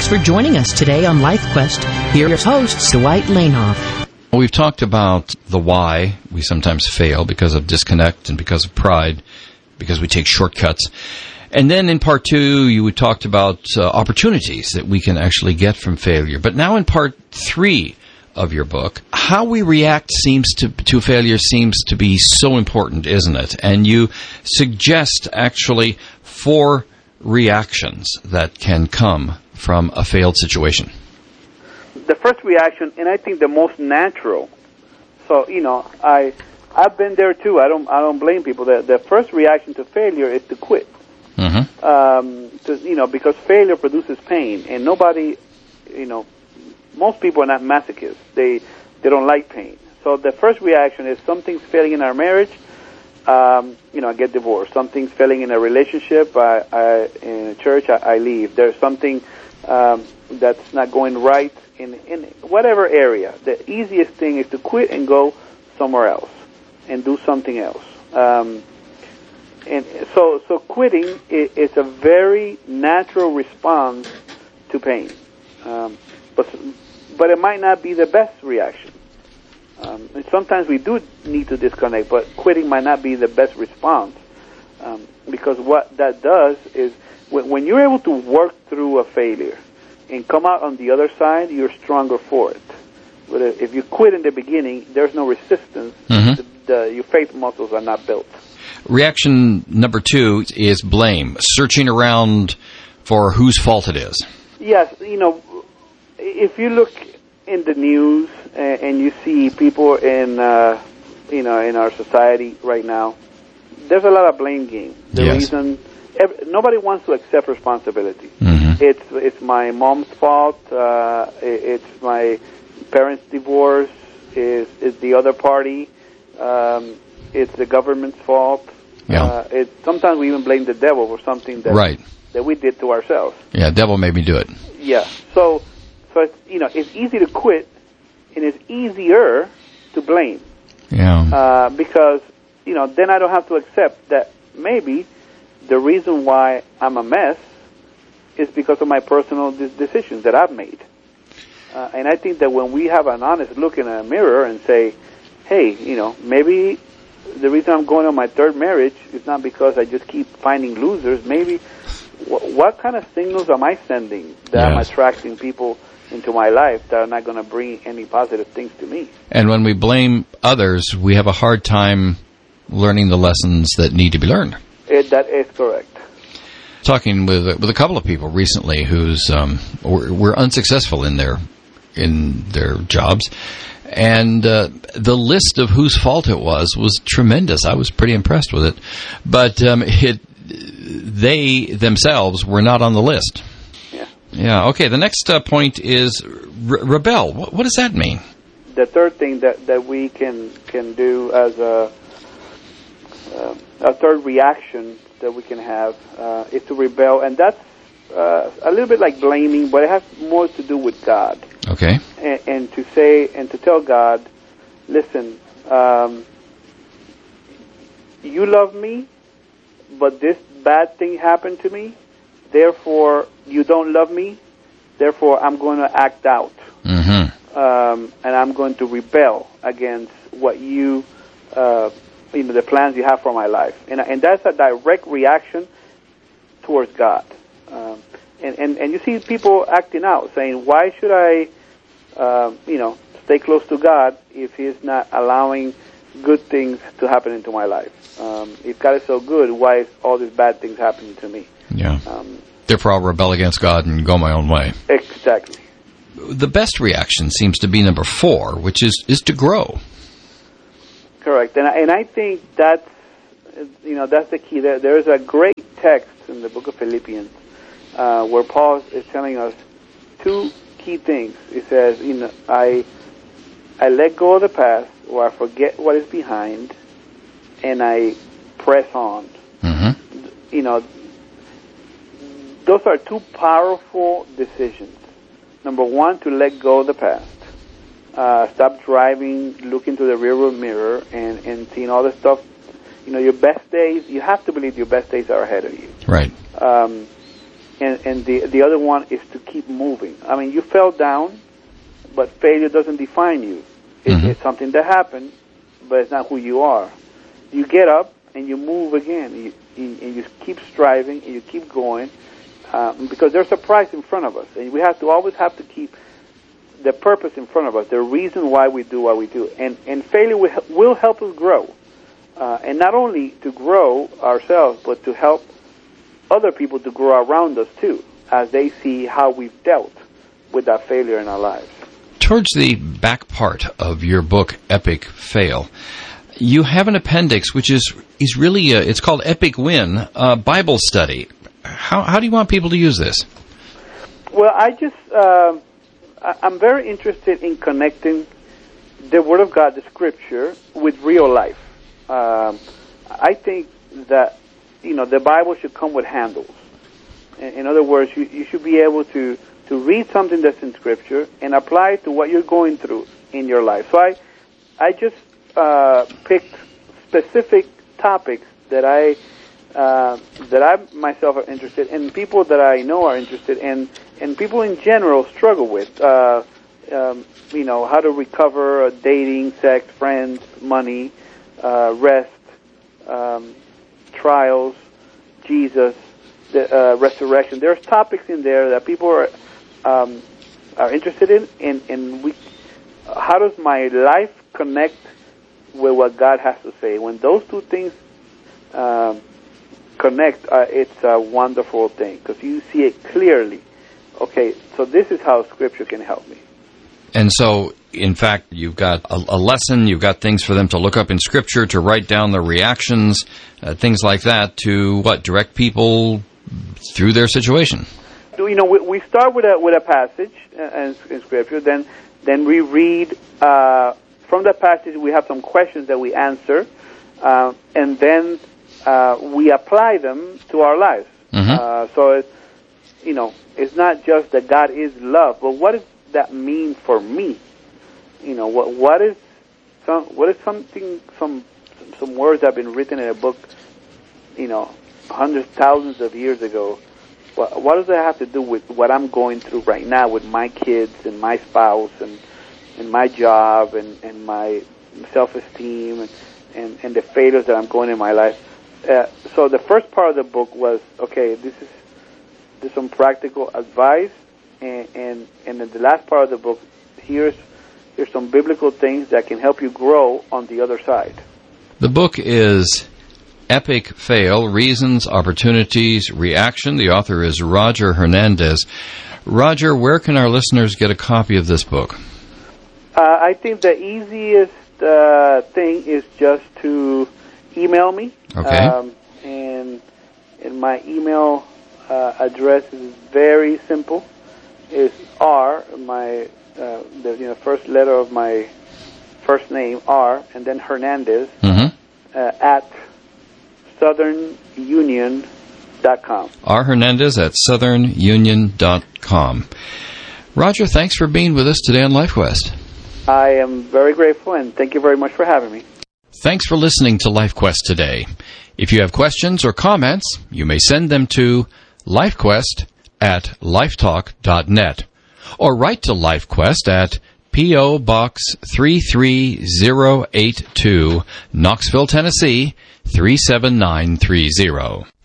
Thanks for joining us today on Life Quest. Here's host Dwight Lainoff. We've talked about the why we sometimes fail because of disconnect and because of pride, because we take shortcuts. And then in part 2, you talked about opportunities that we can actually get from failure. But now in part 3 of your book, how we react to failure seems to be so important, isn't it? And you suggest actually 4 reactions that can come from a failed situation. The first reaction, and I think the most natural. So, I've been there too. I don't blame people. The first reaction to failure is to quit. Mm-hmm. Because failure produces pain, and nobody, most people are not masochists. They don't like pain. So the first reaction is something's failing in our marriage. I get divorced. Something's failing in a relationship. In a church, I leave. There's something that's not going right in whatever area. The easiest thing is to quit and go somewhere else and do something else. And so quitting is a very natural response to pain, but it might not be the best reaction. And sometimes we do need to disconnect, but quitting might not be the best response, because what that does is when you're able to work through a failure and come out on the other side, you're stronger for it. But if you quit in the beginning, there's no resistance. Mm-hmm. Your faith muscles are not built. Reaction number 2 is blame, searching around for whose fault it is. Yes, if you look in the news and you see people in our society right now, there's a lot of blame game. The reason nobody wants to accept responsibility. Mm-hmm. It's my mom's fault. It's my parents' divorce. It's the other party. It's the government's fault. Yeah. Sometimes we even blame the devil for something that we did to ourselves. Yeah, devil made me do it. Yeah. So it's easy to quit, and it's easier to blame. Yeah. Because then I don't have to accept that maybe the reason why I'm a mess is because of my personal decisions that I've made. And I think that when we have an honest look in a mirror and say, hey, maybe the reason I'm going on my 3rd marriage is not because I just keep finding losers. Maybe what kind of signals am I sending that I'm attracting people into my life that are not going to bring any positive things to me? And when we blame others, we have a hard time learning the lessons that need to be learned. That is correct. Talking with a couple of people recently who's were unsuccessful in their jobs. And the list of whose fault it was tremendous. I was pretty impressed with it. But they themselves were not on the list. Yeah. Yeah. Okay, the next point is rebel. What does that mean? The third thing that we can do as a third reaction that we can have is to rebel. And that's a little bit like blaming, but it has more to do with God. Okay. And to tell God, listen, you love me, but this bad thing happened to me. Therefore, you don't love me. Therefore, I'm going to act out. Mm-hmm. And I'm going to rebel against what the plans you have for my life. And that's a direct reaction towards God. And you see people acting out, saying, why should I, stay close to God if He's not allowing good things to happen into my life? If God is so good, why is all these bad things happening to me? Yeah. Therefore, I'll rebel against God and go my own way. Exactly. The best reaction seems to be number 4, which is to grow. Correct. And I think that's the key. There's a great text in the book of Philippians where Paul is telling us 2 key things. He says, I let go of the past, or I forget what is behind, and I press on. Mm-hmm. Those are 2 powerful decisions. Number 1, to let go of the past. Stop driving, look into the rearview mirror, and seeing all the stuff. Your best days, you have to believe your best days are ahead of you. Right. and the other one is to keep moving. I mean, you fell down, but failure doesn't define you. It's something that happened, but it's not who you are. You get up and you move again, and you keep striving and you keep going, because there's a prize in front of us, and we always have to keep the purpose in front of us, the reason why we do what we do, and failure will help us grow, and not only to grow ourselves, but to help other people to grow around us too, as they see how we've dealt with that failure in our lives. Towards the back part of your book, Epic Fail, you have an appendix which is really, it's called Epic Win, Bible Study. How do you want people to use this? Well, I'm very interested in connecting the Word of God, the Scripture, with real life. I think that, the Bible should come with handles. In other words, you should be able to read something that's in Scripture and apply it to what you're going through in your life. So I just picked specific topics that I myself are interested in, people that I know are interested in, and people in general struggle with. How to recover dating, sex, friends, money, rest, trials, Jesus, the resurrection. There's topics in there that people are interested in, and how does my life connect with what God has to say? When those two things connect, it's a wonderful thing, because you see it clearly. Okay, so this is how Scripture can help me. And so, in fact, you've got a lesson, you've got things for them to look up in Scripture, to write down their reactions, things like that, to direct people through their situation. We start with a passage in Scripture, then we read from that passage. We have some questions that we answer, and then we apply them to our lives. So it's not just that God is love, but what does that mean for me? What is some words that have been written in a book, hundreds, thousands of years ago. What does that have to do with what I'm going through right now with my kids and my spouse and my job and my self-esteem and the failures that I'm going in my life? So the first part of the book was, okay, there's some practical advice, and then the last part of the book, here's some biblical things that can help you grow on the other side. The book is Epic Fail, Reasons, Opportunities, Reaction. The author is Roger Hernandez. Roger, where can our listeners get a copy of this book? I think the easiest thing is just to email me. Okay. And my email address is very simple. It's R, the first letter of my first name, R, and then Hernandez, at southernunion.com. R. Hernandez at southernunion.com. Roger, thanks for being with us today on LifeQuest. I am very grateful, and thank you very much for having me. Thanks for listening to LifeQuest today. If you have questions or comments, you may send them to lifequest@lifetalk.net or write to LifeQuest at P.O. Box 33082, Knoxville, Tennessee 37930.